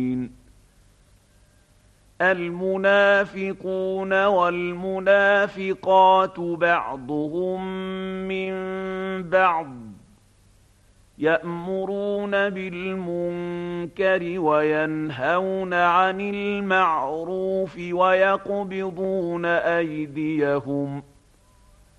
المنافقون والمنافقات بعضهم من بعض يأمرون بالمنكر وينهون عن المعروف ويقبضون أيديهم